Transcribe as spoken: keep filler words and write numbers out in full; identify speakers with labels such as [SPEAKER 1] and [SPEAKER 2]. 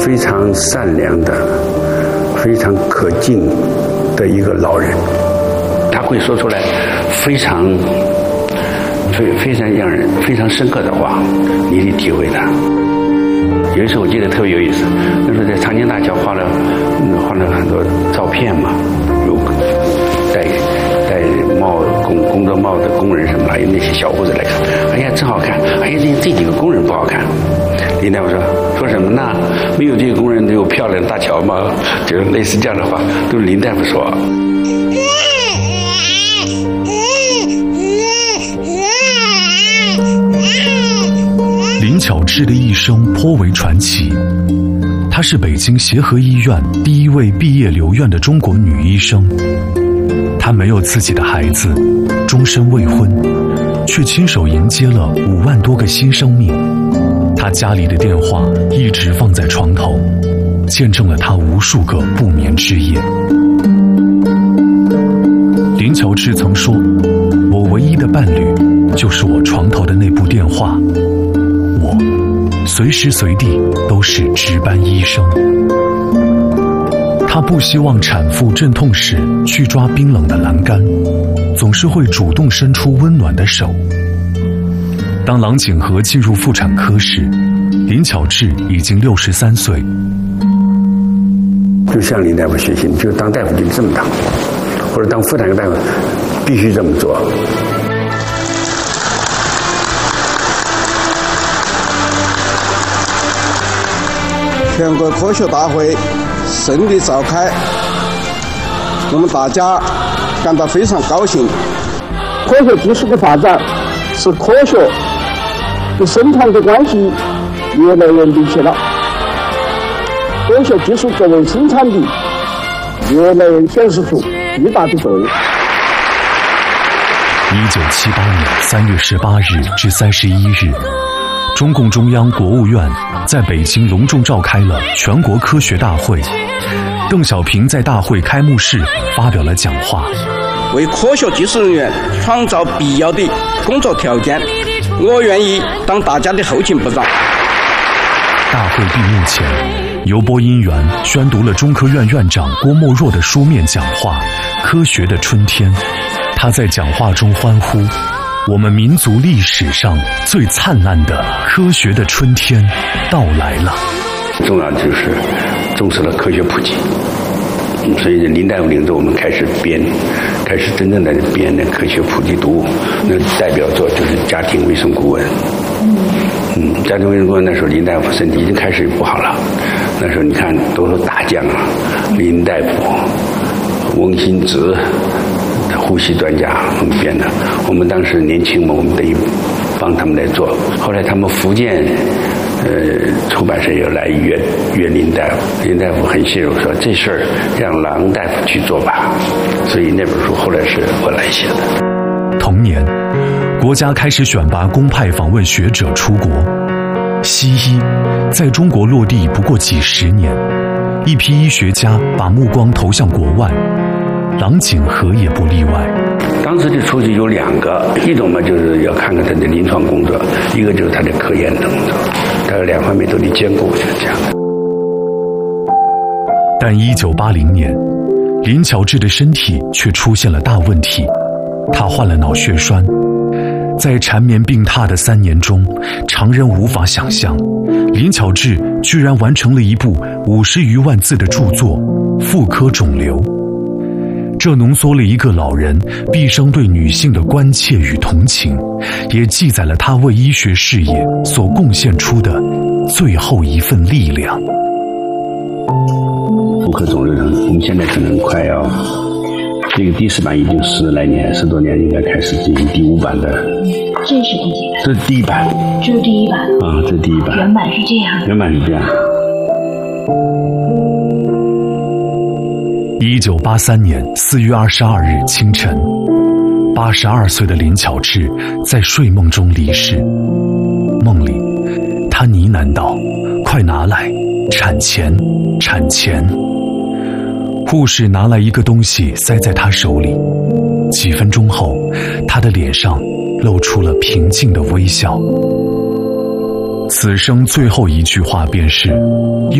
[SPEAKER 1] 非常善良的、非常可敬的一个老人。他会说出来非常非非常让人非常深刻的话，你得体会他。有一次我记得特别有意思，那时候在长江大桥画了嗯画了很多照片嘛，有戴戴帽工工作帽的工人什么的，有那些小伙子来看，哎呀真好看，哎呀这这几个工人不好看。林大夫说说什么呢？没有这个工人都有漂亮的大桥吗？就是类似这样的话，都是林大夫说。
[SPEAKER 2] 林巧稚的一生颇为传奇，她是北京协和医院第一位毕业留院的中国女医生。她没有自己的孩子，终身未婚，却亲手迎接了五万多个新生命。她家里的电话一直放在床头，见证了她无数个不眠之夜。林巧稚曾说，我唯一的伴侣就是我床头的那部电话，我随时随地都是值班医生。她不希望产妇阵痛时去抓冰冷的栏杆，总是会主动伸出温暖的手。当郎景和进入妇产科时，林巧稚已经六十三岁。
[SPEAKER 1] 就向林大夫学习，就当大夫就这么当，或者当妇产科大夫必须这么做。
[SPEAKER 3] 全国科学大会顺利召开，我们大家感到非常高兴。科学技术的发展使科学与生产的关系越来越密切了，科学技术作为生产力越来越显示出巨大的作用。
[SPEAKER 2] 一九七八年三月十八日至三十一日，中共中央国务院在北京隆重召开了全国科学大会。邓小平在大会开幕式发表了讲话，
[SPEAKER 3] 为科学技术人员创造必要的工作条件，我愿意当大家的后勤部长。
[SPEAKER 2] 大会闭幕前，由播音员宣读了中科院院长郭沫若的书面讲话《科学的春天》。他在讲话中欢呼，我们民族历史上最灿烂的科学的春天到来了。
[SPEAKER 1] 重要就是重视了科学普及，所以林大夫领着我们开始编，开始真正的编的科学普及读物。那代表作就是家庭卫生顾问。嗯，家庭卫生顾问那时候林大夫身体已经开始不好了，那时候你看都是大将啊，林大夫、翁新植。呼吸专家我们编的，我们当时年轻嘛，我们得帮他们来做。后来他们福建呃出版社又来约约林大夫，林大夫很信任，说这事儿让郎大夫去做吧。所以那本书后来是我来写的。
[SPEAKER 2] 同年，国家开始选拔公派访问学者出国。西医在中国落地不过几十年，一批医学家把目光投向国外。郎景和也不例外。
[SPEAKER 1] 当时的出去有两个，一种嘛就是要看看他的临床工作，一个就是他的科研工作，他两方面都得兼顾，就是这样的。
[SPEAKER 2] 但一九八零年，林巧稚的身体却出现了大问题，她患了脑血栓。在缠绵病榻的三年中，常人无法想象，林巧稚居然完成了一部五十余万字的著作《妇科肿瘤》。这浓缩了一个老人毕生对女性的关切与同情，也记载了他为医学事业所贡献出的最后一份力量。
[SPEAKER 1] 妇科肿瘤，我们现在可能快要，这个第四版已经十来年、十多年，应该开始进行第五版的。
[SPEAKER 4] 这是第几版？
[SPEAKER 1] 这是第一版。
[SPEAKER 4] 这是第一版。
[SPEAKER 1] 啊，这是第一版。
[SPEAKER 4] 原版是这样。
[SPEAKER 1] 原版是这样。
[SPEAKER 2] 一九八三年四月二十二日清晨，八十二岁的林巧稚在睡梦中离世。梦里，她呢喃道：“快拿来，产钳，产钳。”护士拿来一个东西塞在她手里。几分钟后，她的脸上露出了平静的微笑。此生最后一句话便是：